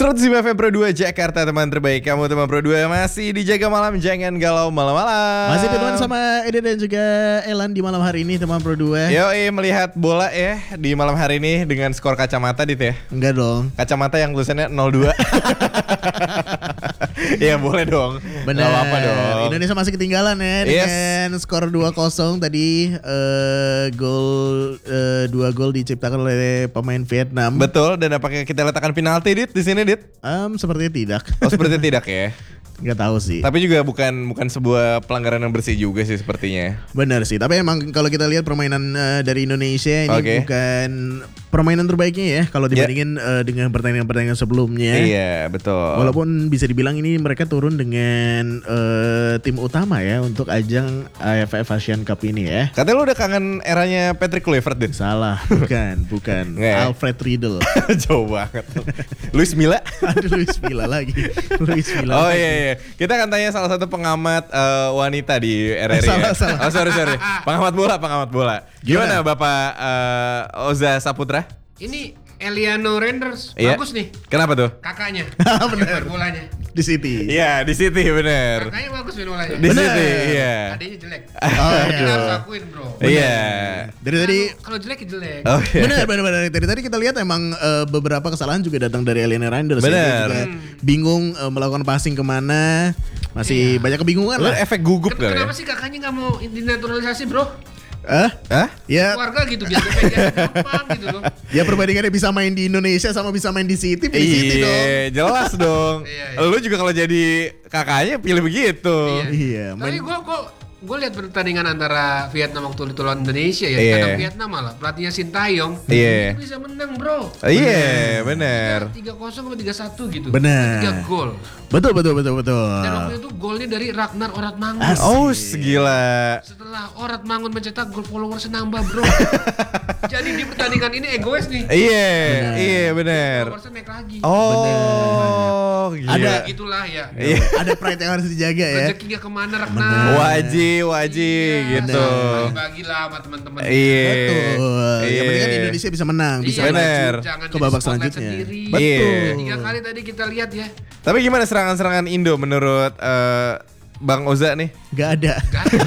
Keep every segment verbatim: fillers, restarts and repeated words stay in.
seratus lima F M Pro dua Jakarta, teman terbaik kamu, teman Pro dua masih dijaga malam, jangan galau malam-malam. Masih teman sama Ede dan juga Elan di malam hari ini, teman Pro dua. Yoi, melihat bola ya di malam hari ini dengan skor kacamata Dit ya. Enggak dong. Kacamata yang tulisannya nol dua. Iya boleh dong. Benar. Gak apa-apa dong. Indonesia masih ketinggalan ya dengan yes. skor dua kosong tadi. uh, Gol uh, Dua gol diciptakan oleh pemain Vietnam. Betul. Dan apakah kita letakkan penalti Dit di sini Dit? Um, sepertinya tidak. Oh sepertinya tidak ya. Nggak tahu sih. Tapi juga bukan bukan sebuah pelanggaran yang bersih juga sih sepertinya. Benar sih. Tapi emang kalau kita lihat permainan uh, dari Indonesia ini okay. bukan permainan terbaiknya ya kalau dibandingin yeah. uh, dengan pertandingan-pertandingan sebelumnya. Iya yeah, betul. Walaupun bisa dibilang ini mereka turun dengan uh, tim utama ya untuk ajang A F F Asian Cup ini ya. Katanya lu udah kangen eranya Patrick Kluivert deh. Salah, bukan, bukan. Alfred Riedel. Jauh banget. Luis Milla. Aduh, Luis Milla lagi. Luis Milla. Oh lagi. iya iya. Kita akan tanya salah satu pengamat uh, wanita di R R I. Salah, ya. salah. Oh sorry sorry. Pengamat bola, pengamat bola. Gimana, Gimana Bapak uh, Oza Saputra? Ini Eliano Renders, iya. bagus nih. Kenapa tuh? Kakaknya. Bener. Bolanya. Di City. Iya, di City bener. Kakaknya bagus main bolanya. Di City, iya. Adanya jelek. Oh, kita harus akuin bro. Iya. Dari tadi kalau jelek ya jelek. Oh, iya. Bener bener bener. Dari tadi kita lihat emang uh, beberapa kesalahan juga datang dari Eliano Renders. Bener. Ya, juga hmm. bingung uh, melakukan passing kemana. Masih iya. banyak kebingungan lah. Lah. Efek gugup Ken- kali Kenapa ya? sih kakaknya gak mau dinaturalisasi bro? Eh? Hah? Ya. Keluarga gitu biar beda gampang gitu loh. Ya perbandingannya bisa main di Indonesia sama bisa main di City, pilih Iyi, City dong. Iya, jelas dong. Iya, iya. Lu juga kalau jadi kakaknya pilih begitu. Iya. Iya. Tapi gue kok gue lihat pertandingan antara Vietnam waktu itu lawan Indonesia ya. Iya. Kadang Vietnam malah pelatihnya Sintayong. Iya. Bisa menang bro. Iya, benar. tiga kosong atau tiga satu gitu. Benar. tiga gol. Betul betul betul betul. Dan waktu itu golnya dari Ragnar Oratmangun. Asik. Oh, segila. Setelah Oratmangun mencetak gol, followers nambah bro. Jadi di pertandingan ini egois nih. Iya, iya benar. Followersnya naik lagi. Oh, gila. Ada gitulah ya. Iya. Ada pride yang harus dijaga ya. Rezekinya kemana Ragnar? Wajib, wajib Iya, gitu. Bagi-bagilah sama teman-teman. Iya. Betul. Iya. Yang penting kan Indonesia bisa menang, bisa Iya, bener. Jangan ke babak jadi spotlight selanjutnya. sendiri. Betul. Ya, tiga kali tadi kita lihat ya. Tapi gimana serangan-serangan Indo menurut uh, Bang Oza nih? Gak ada. Gak ada.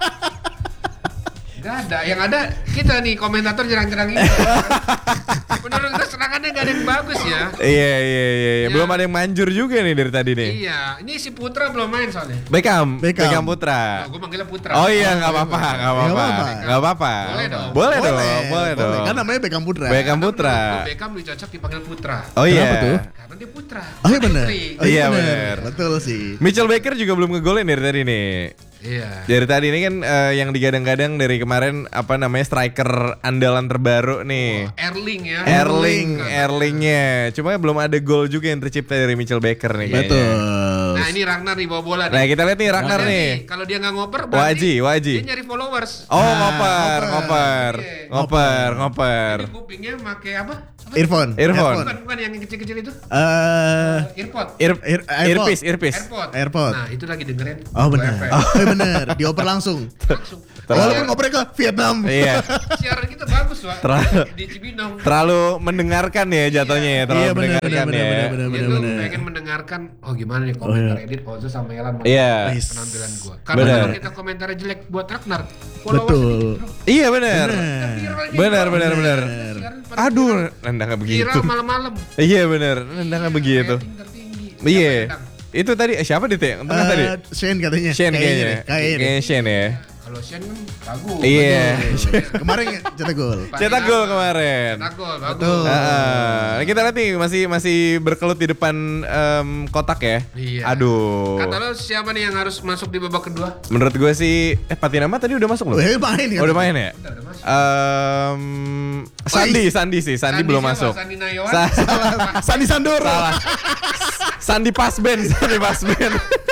Gak ada. Yang ada kita nih komentator nyerang-nyerang ini. Menurut kita serangannya gak ada yang bagus ya. Iya iya iya, iya. Ya. Belum ada yang manjur juga nih dari tadi nih. Iya, ini si Putra belum main soalnya. Beckham, Beckham. Beckham Putra. Oh, gue manggilnya Putra. Oh iya nggak apa-apa, nggak apa-apa, apa-apa. nggak apa-apa. Boleh dong. Boleh dong, boleh dong. Kan namanya Beckham Putra. Beckham Putra. Menurut gue Beckham lebih cocok dipanggil Putra. Oh iya. Kenapa tuh? Karena dia Putra. Oh iya benar. Putri. Oh, Iya, benar. benar. Betul sih. Mitchell Baker juga belum ngegolin dari tadi nih. Iya. Dari tadi ini kan uh, yang digadang-gadang dari kemarin apa namanya striker andalan terbaru nih. Oh, Erling ya. Erling, Erlingnya. Cuma belum ada gol juga yang tercipta dari Mitchell Baker nih kayaknya. Betul. Nah ini Ragnar nih bawa bola nih. Nah kita lihat nih Ragnar Jadi, nih. Kalau dia nggak ngoper Waji, Waji. dia nyari followers. Oh Nah, ngoper, ngoper. ngoper, Iya. ngoper, ngoper. Jadi kupingnya pakai apa? Apa? Earphone. Earphone. Bukan, bukan yang kecil-kecil itu. Eh, Earpod. Ear, Ear- earpiece, earpiece. Airpod. AirPod. Nah itu lagi dengerin. Oh benar. W F M. Oh iya benar. Dioper langsung. Langsung. Walaupun ngoper ke Vietnam. Iya. Siaran kita bagus Wak. Terlalu- Di Cibinong. Terlalu mendengarkan ya jatuhnya ya, terlalu Iya benar benar mendengarkan benar ya. benar benar Dia benar. tuh benar. pengen mendengarkan. Oh gimana nih komentar edit Ozo sama Elan. Iya. Penampilan gua. Karena Benar. kalau kita komentarnya jelek buat Ragnar. Betul. Iya benar. Benar. Benar benar benar. Aduh. Aduh, nendang nggak begitu. Viral malam-malam. Iya benar, nendang nggak begitu. Rating tertinggi. Iya. Siapa yang Itu tadi eh, siapa dit ya? Tengah tadi. Eh, Shane katanya. Shane kayaknya. deh, Kayaknya. deh. Kayaknya Shane ya. Kalau Shen kan ragu. Iya. Kemarin cetak gol. Cetak gol kemarin. Cetak gol, Betul. bagus. Ah, kita lihat nih masih masih berkelut di depan em, kotak ya. Iya. Aduh. Kata lo siapa nih yang harus masuk di babak kedua? Menurut gue sih eh Patinama tadi udah masuk belum? Eh, main kan? Oh, udah main ya? Udah, udah masuk. Em, Sandi, Sandi sih, Sandi, belum siapa? masuk. Sandi Nayawan. Sa- Sandi Sandoro. Salah. Sandi Pasben, Sandi Pasben.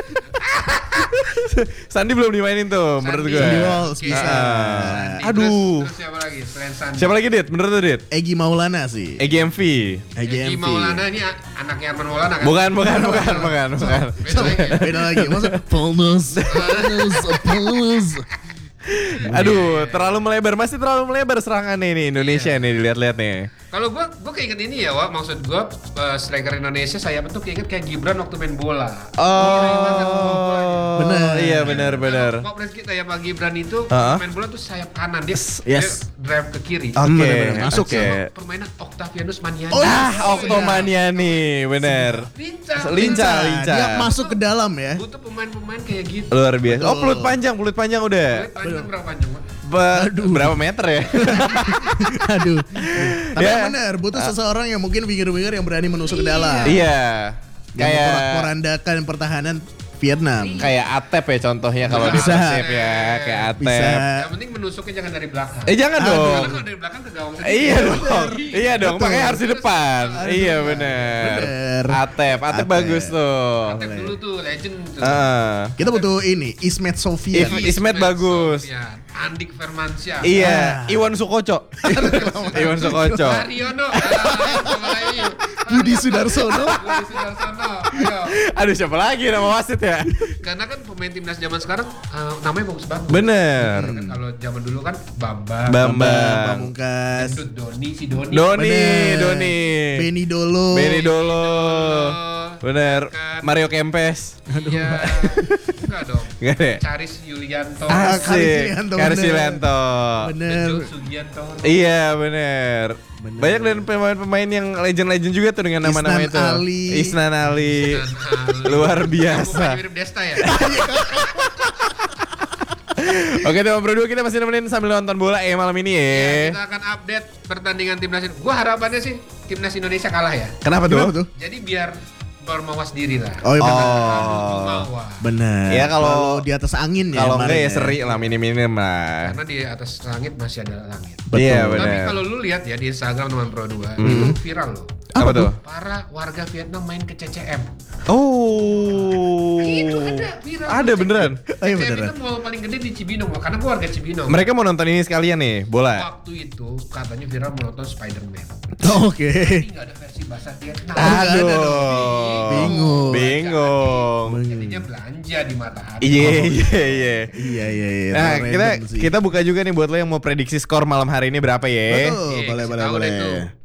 Sandi belum dimainin tuh, menurut gue. Sandi Walsh Oke. bisa. Sandi. Aduh. Terus, terus siapa lagi? Selain Sandi. Siapa lagi Dit? Menurut tuh Dit? Egi Maulana sih. Egi M V. Egi Egi M V. Maulana ini a- anaknya Arman Maulana kan? Bukan, bukan, bukan, bukan, bukan. Beda lagi ya? Beda lagi. Maksud Paulus. Paulus. Paulus. Aduh, terlalu melebar, masih terlalu melebar serangannya ini Indonesia Iya. nih dilihat-lihat nih. Kalau gua gua keinget ini ya, Wak. Maksud gua uh, striker Indonesia sayap itu keinget kayak Gibran waktu main bola. Oh, Bener. Iya benar benar. Kok kita ya Pak Gibran itu Uh-huh. main bola tuh sayap kanan dia, Yes. dia drive ke kiri. Oke, Bener-bener masuk oke. Sama permainan Octavianus Maniani. Oh, Ah, iya. Octomaniani, bener. Lincah, Lincah, lincah. Dia masuk ke dalam ya. Butuh pemain-pemain kayak gitu. Luar biasa. Oh, Betul. pelut panjang, pelut panjang udah. Panjang berapa panjang, Pak? Ba- berapa meter ya? Aduh. Tapi Ya. yang benar, butuh seseorang yang mungkin winger-winger yang berani menusuk ke dalam. Iya. Yang Kayak memporak-porandakan pertahanan Vietnam. kayak Atep ya contohnya kalau di Bisa. Persib ya, kayak Atep. Bisa. Yang penting menusuknya jangan dari belakang. Eh jangan Aduh. dong. Karena kalau dari belakang ke gawang sendiri. Iya dong. Iya dong, Betul. makanya harus di depan. Iya bener. Bener. Atep, Atep Atep. bagus tuh. Atep dulu tuh legend tuh. Heeh. Kita butuh ini, Ismet Sofian. If- Ismet bagus. Sofian, Andik Firmansyah. Iya, Ah. Iwan Sukoco. Iwan Sukoco. Haryono. Ah, coba lagi. Budi Sudarsono. Budi Sudarsono. Ayo. Aduh siapa lagi nama wasit ya? Karena kan pemain timnas zaman sekarang uh, namanya bagus-bagus. Bener. Kan kalau zaman dulu kan Bambang, Bambang. Pamungkas. Gendut, Doni, si Doni. Doni, Bener. Doni. Benny Dolo. Benny Dolo. Oh, Bener. kan. Mario Kempes. Iya. Enggak dong. Enggak deh. Caris Yulianto. Ah, Asik. Karisilianto, Karis bener. Yulianto. Bener. Bejo Sugianto. Iya bener. Bener. Banyak dan pemain-pemain yang legend-legend juga tuh dengan nama-nama Isnan itu. Ali. Isnan Ali. Dan Ali. Luar Mukanya biasa. mirip Desta ya. Oke teman berdua kita masih nemenin sambil nonton bola ya malam ini Ya, ya. kita akan update pertandingan timnas. Gua harapannya sih timnas Indonesia kalah ya. Kenapa tuh? Kenapa tuh? Jadi biar bermawas diri lah. Oh iya benar. Oh. Jumawa. Benar. Ya, kalau- di atas angin ya. Kalau enggak kemarin ya seri lah minim-minim lah. Karena di atas langit masih ada langit. Betul. Iya Tapi benar. kalau lu lihat ya di Instagram teman Pro dua itu viral loh. Apa tuh? Para warga Vietnam main ke C C M. Oh. Itu ada viral. Ada beneran. Oh, iya C C M beneran. itu mall paling gede di Cibinong loh, karena gua warga Cibinong. Mereka mau nonton ini sekalian nih bola. Waktu itu katanya viral mau nonton Spider-Man. Oh, Oke. Tapi nggak ada versi bahasa Vietnam. nggak ada Aduh. dong. Bingung. Bingung. Jadinya belanja di Matahari. Iya iya iya. Iya iya iya. Nah, Random kita sih. kita buka juga nih buat lo yang mau prediksi skor malam hari ini berapa ya? Betul, Iya, boleh kasih boleh tahu deh boleh. tuh.